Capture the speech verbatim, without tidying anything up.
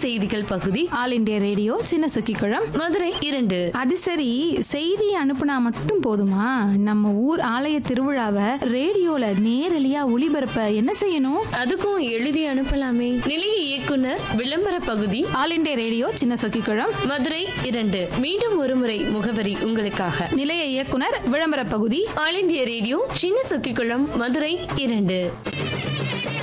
செய்திகள் பகுதி all India radio சின்ன சுக்கிக்குளம் மதுரை இரண்டு. அது சரி, செய்தி அனுப்புனா மட்டும் போதுமா? நம்ம ஊர் ஆலய திருவிழாவை ரேடியோல நேரலையா ஒளிபரப்ப என்ன செய்யணும்? அதுக்கும் எழுதி அனுப்பலாமே. நிலைய இயக்குனர் விளம்பர பகுதி ஆல் இண்டியா ரேடியோ சின்ன சொக்கிக்குளம் மதுரை இரண்டு. மீண்டும் ஒருமுறை முகவரி உங்களுக்காக. நிலைய இயக்குனர் விளம்பர பகுதி ஆல் இந்திய ரேடியோ சின்ன சொக்கிக்குளம் மதுரை இரண்டு.